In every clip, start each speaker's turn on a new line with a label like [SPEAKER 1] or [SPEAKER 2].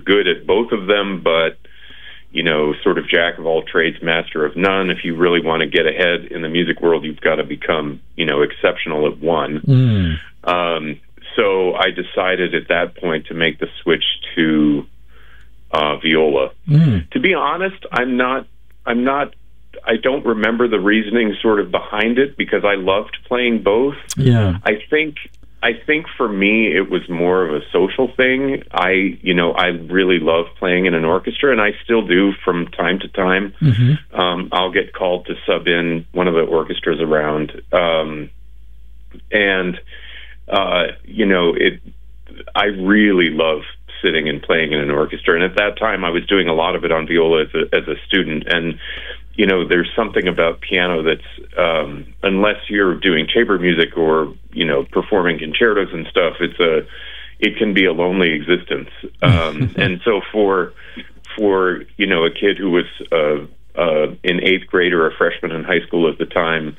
[SPEAKER 1] good at both of them, but sort of jack of all trades, master of none. If you really want to get ahead in the music world, you've got to become, exceptional at one. So I decided at that point to make the switch to viola. To be honest, I don't remember the reasoning sort of behind it, because I loved playing both.
[SPEAKER 2] Yeah.
[SPEAKER 1] I think for me it was more of a social thing. I really love playing in an orchestra, and I still do from time to time. I'll get called to sub in one of the orchestras around, I really love sitting and playing in an orchestra. And at that time, I was doing a lot of it on viola as a student. And there's something about piano that's, unless you're doing chamber music or, performing concertos and stuff, it can be a lonely existence. And so for a kid who was in eighth grade or a freshman in high school at the time,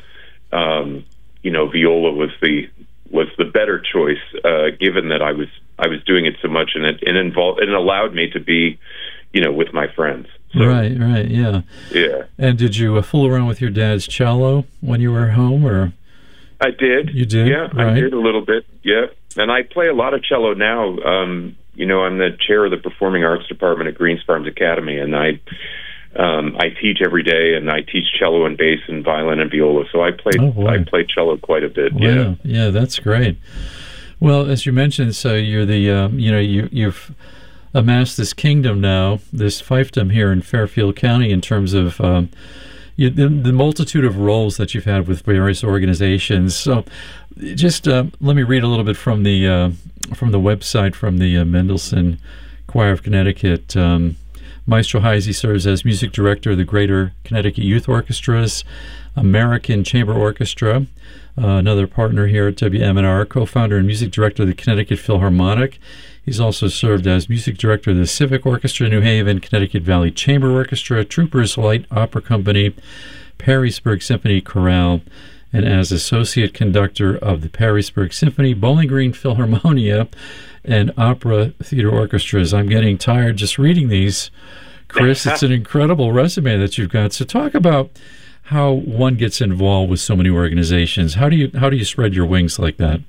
[SPEAKER 1] viola was the better choice, given that I was doing it so much, and it allowed me to be, with my friends. So,
[SPEAKER 2] right, yeah. And did you fool around with your dad's cello when you were home, or?
[SPEAKER 1] I did.
[SPEAKER 2] You did?
[SPEAKER 1] Yeah,
[SPEAKER 2] right.
[SPEAKER 1] I did a little bit, yeah. And I play a lot of cello now. I'm the chair of the Performing Arts Department at Greens Farms Academy, and I teach every day, and I teach cello and bass and violin and viola. So I play cello quite a bit.
[SPEAKER 2] Wow. Yeah, that's great. Well, as you mentioned, so you're the you've amassed this kingdom now, this fiefdom here in Fairfield County, in terms of the multitude of roles that you've had with various organizations. So, just let me read a little bit from the website from the Mendelssohn Choir of Connecticut. Maestro Heisey serves as music director of the Greater Connecticut Youth Orchestras, American Chamber Orchestra, another partner here at WMNR, co-founder and music director of the Connecticut Philharmonic. He's also served as music director of the Civic Orchestra, New Haven, Connecticut Valley Chamber Orchestra, Troopers Light Opera Company, Perrysburg Symphony Chorale, and as associate conductor of the Perrysburg Symphony, Bowling Green Philharmonia, and Opera Theater Orchestras. I'm getting tired just reading these, Chris. It's an incredible resume that you've got. So talk about how one gets involved with so many organizations. How do you spread your wings like that?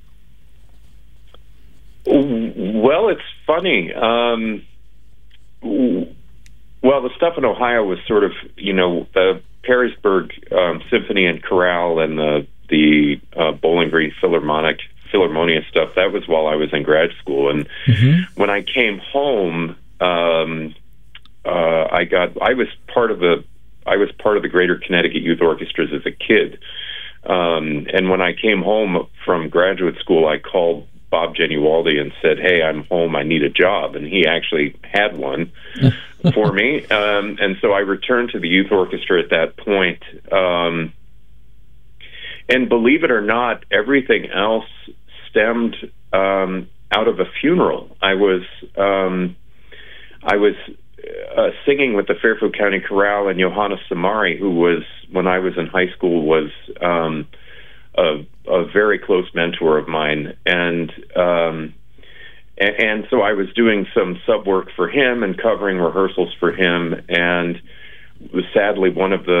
[SPEAKER 1] Well, it's funny. The stuff in Ohio was sort of, the Perrysburg Symphony and Chorale and the Bowling Green Philharmonia stuff. That was while I was in grad school, and when I came home, I was part of the Greater Connecticut Youth Orchestras as a kid, and when I came home from graduate school, I called Bob Genualdi and said, "Hey, I'm home. I need a job," and he actually had one for me, and so I returned to the youth orchestra at that point. And believe it or not, everything else stemmed out of a funeral. I was singing with the Fairfield County Chorale, and Johannes Samari, who was, when I was in high school, was a very close mentor of mine, and so I was doing some sub work for him and covering rehearsals for him, and sadly one of the